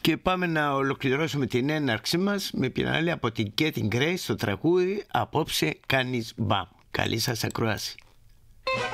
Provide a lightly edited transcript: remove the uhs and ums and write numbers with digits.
Και πάμε να ολοκληρώσουμε την έναρξή μας με πινάλη από την Getting Grace στο τραγούδι «Απόψε κάνεις μπαμ». Καλή σας ακρόαση.